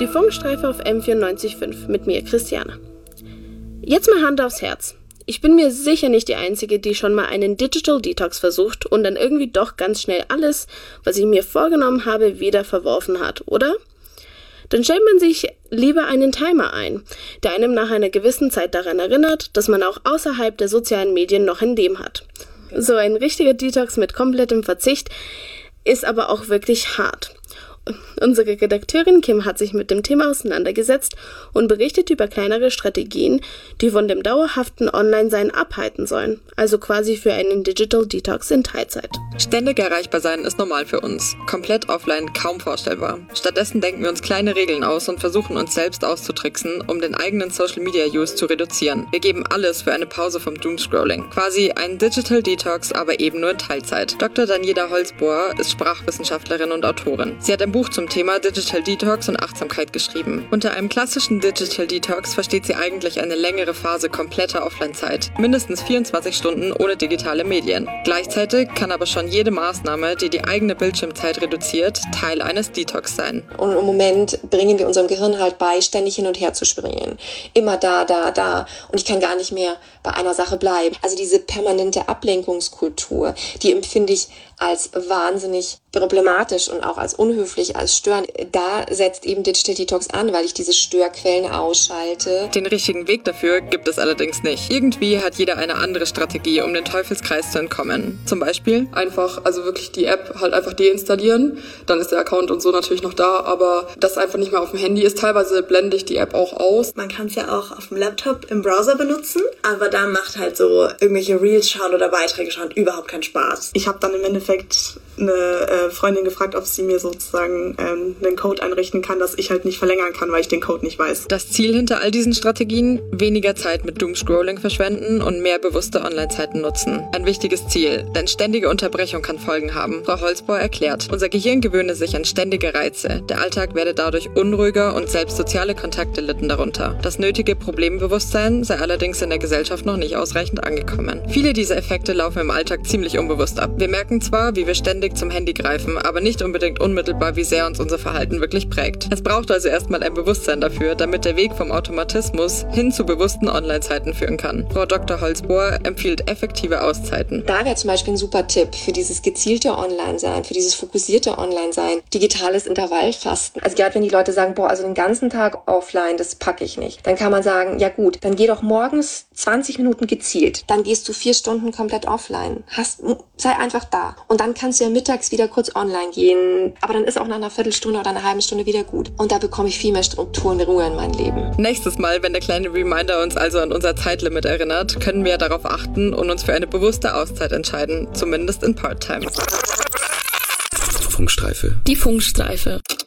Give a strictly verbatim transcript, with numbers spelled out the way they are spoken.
Die Funkstreife auf M vierundneunzig Komma fünf mit mir, Christiane. Jetzt mal Hand aufs Herz. Ich bin mir sicher nicht die Einzige, die schon mal einen Digital Detox versucht und dann irgendwie doch ganz schnell alles, was ich mir vorgenommen habe, wieder verworfen hat, oder? Dann stellt man sich lieber einen Timer ein, der einem nach einer gewissen Zeit daran erinnert, dass man auch außerhalb der sozialen Medien noch ein Leben hat. So ein richtiger Detox mit komplettem Verzicht ist aber auch wirklich hart. Unsere Redakteurin Kim hat sich mit dem Thema auseinandergesetzt und berichtet über kleinere Strategien, die von dem dauerhaften Online-Sein abhalten sollen, also quasi für einen Digital Detox in Teilzeit. Ständig erreichbar sein ist normal für uns, komplett offline kaum vorstellbar. Stattdessen denken wir uns kleine Regeln aus und versuchen uns selbst auszutricksen, um den eigenen Social-Media-Use zu reduzieren. Wir geben alles für eine Pause vom Doomscrolling. Quasi ein Digital Detox, aber eben nur in Teilzeit. Doktor Daniela Holzbohr ist Sprachwissenschaftlerin und Autorin. Sie hat ein Buch zum Thema Digital Detox und Achtsamkeit geschrieben. Unter einem klassischen Digital Detox versteht sie eigentlich eine längere Phase kompletter Offline-Zeit. Mindestens vierundzwanzig Stunden ohne digitale Medien. Gleichzeitig kann aber schon jede Maßnahme, die die eigene Bildschirmzeit reduziert, Teil eines Detox sein. Und im Moment bringen wir unserem Gehirn halt bei, ständig hin und her zu springen. Immer da, da, da. Und ich kann gar nicht mehr bei einer Sache bleiben. Also diese permanente Ablenkungskultur, die empfinde ich als wahnsinnig problematisch und auch als unhöflich, als störend. Da setzt eben Digital Detox an, weil ich diese Störquellen ausschalte. Den richtigen Weg dafür gibt es allerdings nicht. Irgendwie hat jeder eine andere Strategie, um den Teufelskreis zu entkommen. Zum Beispiel einfach, also wirklich die App halt einfach deinstallieren. Dann ist der Account und so natürlich noch da, aber das einfach nicht mehr auf dem Handy ist. Teilweise blende ich die App auch aus. Man kann es ja auch auf dem Laptop im Browser benutzen, aber da macht halt so irgendwelche Reels schauen oder Beiträge schauen überhaupt keinen Spaß. Ich habe dann im Endeffekt eine äh, Freundin gefragt, ob sie mir sozusagen ähm, einen Code einrichten kann, dass ich halt nicht verlängern kann, weil ich den Code nicht weiß. Das Ziel hinter all diesen Strategien? Weniger Zeit mit Doomscrolling verschwenden und mehr bewusste Online-Zeiten nutzen. Ein wichtiges Ziel, denn ständige Unterbrechung kann Folgen haben. Frau Holzbohr erklärt, unser Gehirn gewöhne sich an ständige Reize. Der Alltag werde dadurch unruhiger und selbst soziale Kontakte litten darunter. Das nötige Problembewusstsein sei allerdings in der Gesellschaft noch nicht ausreichend angekommen. Viele dieser Effekte laufen im Alltag ziemlich unbewusst ab. Wir merken zwar, wie wir ständig zum Handy greifen, aber nicht unbedingt unmittelbar, wie sehr uns unser Verhalten wirklich prägt. Es braucht also erstmal ein Bewusstsein dafür, damit der Weg vom Automatismus hin zu bewussten Online-Zeiten führen kann. Frau Doktor Holzbohr empfiehlt effektive Auszeiten. Da wäre zum Beispiel ein super Tipp für dieses gezielte Online-Sein, für dieses fokussierte Online-Sein, digitales Intervallfasten. Also gerade wenn die Leute sagen, boah, also den ganzen Tag offline, das packe ich nicht. Dann kann man sagen, ja gut, dann geh doch morgens zwanzig Minuten gezielt. Dann gehst du vier Stunden komplett offline. Hast, sei einfach da. Und dann kannst du ja mittags wieder kurz online gehen. Aber dann ist auch nach einer Viertelstunde oder einer halben Stunde wieder gut. Und da bekomme ich viel mehr Struktur und Ruhe in mein Leben. Nächstes Mal, wenn der kleine Reminder uns also an unser Zeitlimit erinnert, können wir darauf achten und uns für eine bewusste Auszeit entscheiden. Zumindest in Part-Time. Funkstreife. Die Funkstreife.